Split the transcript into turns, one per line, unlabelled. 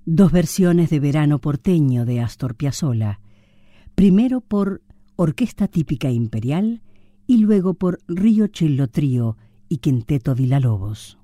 Dos versiones de Verano porteño de Astor Piazzolla, primero por Orquesta Típica Imperial y luego por Río Cello Trío y Quinteto Villalobos.